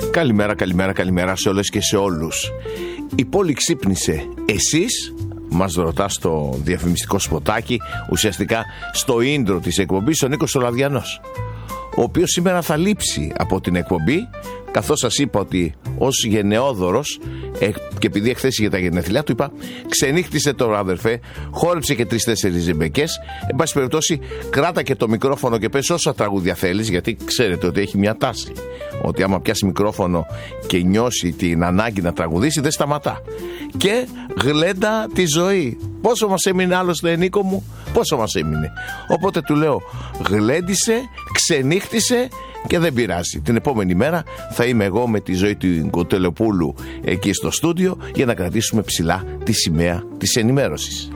Καλημέρα σε όλες και σε όλους. Η πόλη ξύπνησε. Εσείς? Μας ρωτά στο διαφημιστικό σποτάκι, ουσιαστικά στο intro της εκπομπής, ο Νίκος Σολαδιανός, ο οποίος σήμερα θα λείψει από την εκπομπή, καθώς σας είπα ότι ως γενναιόδωρος, και επειδή εχθές για τα γενέθλιά του, είπα ξενύχτησε τώρα αδερφέ, χόρεψε και 3-4 ζεμπεκές. Εν πάση περιπτώσει, κράτα και το μικρόφωνο και πες όσα τραγούδια θέλεις, γιατί ξέρετε ότι έχει μια τάση ότι άμα πιάσει μικρόφωνο και νιώσει την ανάγκη να τραγουδήσει, δεν σταματά. Και γλέντα τη ζωή. Πόσο μας έμεινε άλλωστε, Νίκο μου, πόσο μας έμεινε. Οπότε του λέω, γλέντισε, ξενύχτησε και δεν πειράζει. Την επόμενη μέρα θα είμαι εγώ με τη Ζωή του Κοτελοπούλου εκεί στο στούντιο για να κρατήσουμε ψηλά τη σημαία της ενημέρωσης.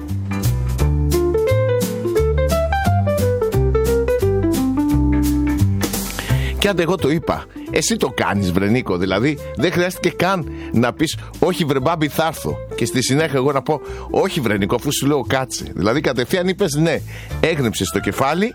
Και άντε εγώ το είπα, εσύ το κάνεις βρε Νίκο, δηλαδή δεν χρειάστηκε καν να πεις όχι βρε μπάμπη θα έρθω και στη συνέχεια εγώ να πω όχι βρε Νίκο αφού σου λέω κάτσε. Δηλαδή κατευθείαν είπες ναι, έγνεψες το κεφάλι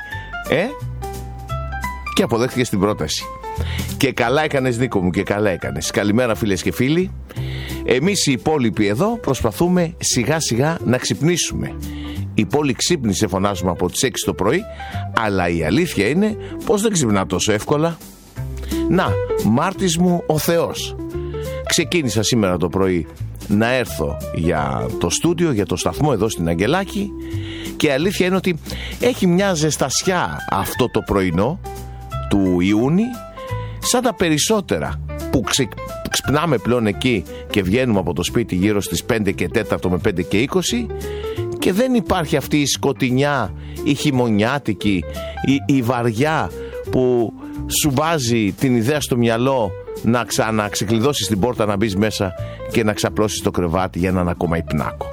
και αποδέχτηκες την πρόταση. Και καλά έκανες Νίκο μου, και καλά έκανες. Καλημέρα φίλες και φίλοι. Εμείς οι υπόλοιποι εδώ προσπαθούμε σιγά σιγά να ξυπνήσουμε. Η πόλη ξύπνησε, φωνάζουμε από τις 6 το πρωί, αλλά η αλήθεια είναι πως δεν ξυπνά τόσο εύκολα. Να, Μάρτης μου ο Θεός. Ξεκίνησα σήμερα το πρωί να έρθω για το στούντιο, για το σταθμό εδώ στην Αγγελάκη, και η αλήθεια είναι ότι έχει μια ζεστασιά αυτό το πρωινό του Ιούνι, σαν τα περισσότερα που ξυπνάμε πλέον εκεί και βγαίνουμε από το σπίτι γύρω στις 5 και 4 με 5 και 20, και δεν υπάρχει αυτή η σκοτεινιά, η χειμωνιάτικη, η βαριά που σου βάζει την ιδέα στο μυαλό να ξαναξεκλειδώσεις την πόρτα, να μπεις μέσα και να ξαπλώσεις το κρεβάτι για έναν ακόμα υπνάκο.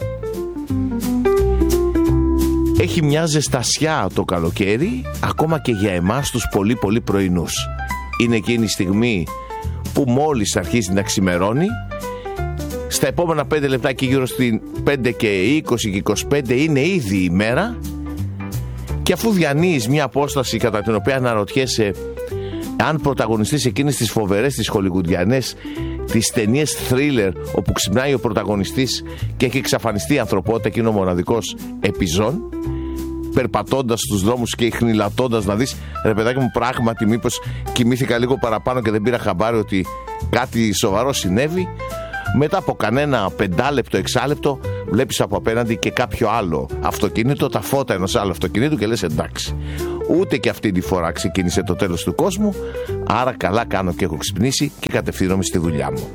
Έχει μια ζεστασιά το καλοκαίρι, ακόμα και για εμάς τους πολύ πολύ πρωινούς. Είναι εκείνη η στιγμή που μόλις αρχίζει να ξημερώνει. Στα επόμενα 5 λεπτά και γύρω στην 5 και 20 και 25 είναι ήδη η μέρα, και αφού διανύεις μια απόσταση κατά την οποία αναρωτιέσαι αν πρωταγωνιστείς εκείνες τις φοβερές, τις χολιγουντιανές, τις ταινίες thriller όπου ξυπνάει ο πρωταγωνιστής και έχει εξαφανιστεί η ανθρωπότητα και είναι ο μοναδικός επιζών, περπατώντας στους δρόμους και χνηλατώντας να δεις ρε παιδάκι μου, πράγματι μήπως κοιμήθηκα λίγο παραπάνω και δεν πήρα χαμπάρι ότι κάτι σοβαρό συνέβη. Μετά από κανένα 5 λεπτό, 6 λεπτό βλέπεις από απέναντι και κάποιο άλλο αυτοκίνητο, τα φώτα ενός άλλου αυτοκινήτου, και λες εντάξει, ούτε και αυτή τη φορά ξεκίνησε το τέλος του κόσμου, άρα καλά κάνω και έχω ξυπνήσει και κατευθύνομαι στη δουλειά μου.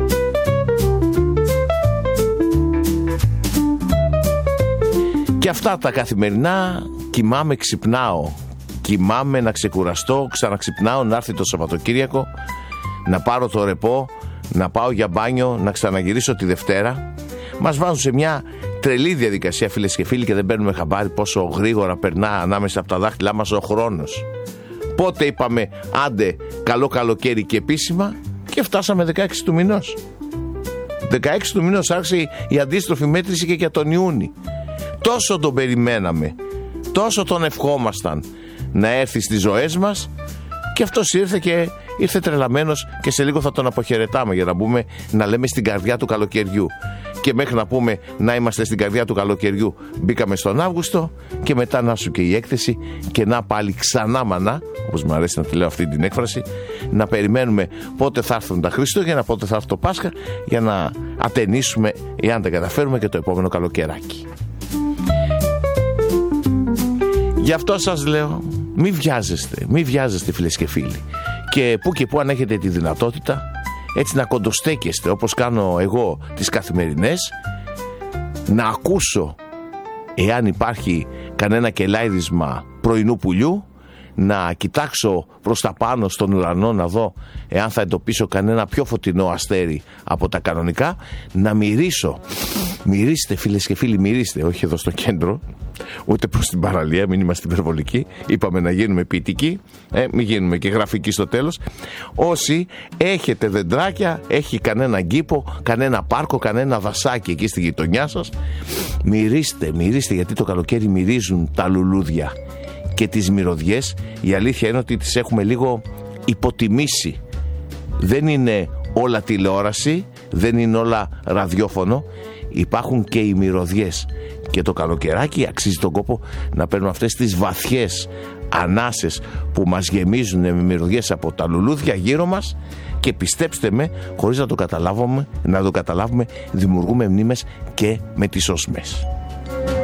Και αυτά τα καθημερινά, κοιμάμαι, ξυπνάω, κοιμάμαι να ξεκουραστώ, ξαναξυπνάω, να έρθει το Σαββατοκύριακο, να πάρω το ρεπό, να πάω για μπάνιο, να ξαναγυρίσω τη Δευτέρα. Μας βάζουν σε μια τρελή διαδικασία φίλες και φίλοι και δεν παίρνουμε χαμπάρι πόσο γρήγορα περνά ανάμεσα από τα δάχτυλά μας ο χρόνος. Πότε είπαμε άντε καλό καλοκαίρι και επίσημα, και φτάσαμε 16 του μηνός. 16 του μηνός άρχισε η αντίστροφη μέτρηση και για τον Ιούνι. Τόσο τον περιμέναμε, τόσο τον ευχόμασταν να έρθει στις ζωές μας, και αυτός ήρθε τρελαμένος, και σε λίγο θα τον αποχαιρετάμε για να μπούμε να λέμε στην καρδιά του καλοκαιριού. Και μέχρι να πούμε να είμαστε στην καρδιά του καλοκαιριού μπήκαμε στον Αύγουστο, και μετά να σου και η έκθεση, και να πάλι ξανά μανά, όπως μου αρέσει να τη λέω αυτή την έκφραση, να περιμένουμε πότε θα έρθουν τα Χριστούγεννα, πότε θα έρθει το Πάσχα, για να ατενίσουμε, εάν τα καταφέρουμε, και το επόμενο καλοκαιράκι. Γι' αυτό σας λέω, μη βιάζεστε φίλες και φίλοι, και που αν έχετε τη δυνατότητα έτσι να κοντοστέκεστε όπως κάνω εγώ τις καθημερινές, να ακούσω εάν υπάρχει κανένα κελάιδισμα πρωινού πουλιού, να κοιτάξω προς τα πάνω στον ουρανό να δω εάν θα εντοπίσω κανένα πιο φωτεινό αστέρι από τα κανονικά, να μυρίσω. Μυρίστε φίλες και φίλοι, μυρίστε, όχι εδώ στο κέντρο, ούτε προς την παραλία, μην είμαστε υπερβολικοί, είπαμε να γίνουμε ποιητικοί, μην γίνουμε και γραφικοί στο τέλος. Όσοι έχετε δεντράκια, έχει κανένα κήπο, κανένα πάρκο, κανένα δασάκι εκεί στη γειτονιά σας, μυρίστε, γιατί το καλοκαίρι μυρίζουν τα λουλούδια και τις μυρωδιές. Η αλήθεια είναι ότι τις έχουμε λίγο υποτιμήσει. Δεν είναι όλα τηλεόραση, δεν είναι όλα ραδιόφωνο. Υπάρχουν και οι μυρωδιές. Και το καλοκαιράκι αξίζει τον κόπο να παίρνουμε αυτές τις βαθιές ανάσες που μας γεμίζουν με μυρωδιές από τα λουλούδια γύρω μας, και πιστέψτε με, χωρίς να το καταλάβουμε, δημιουργούμε μνήμες και με τις όσμες.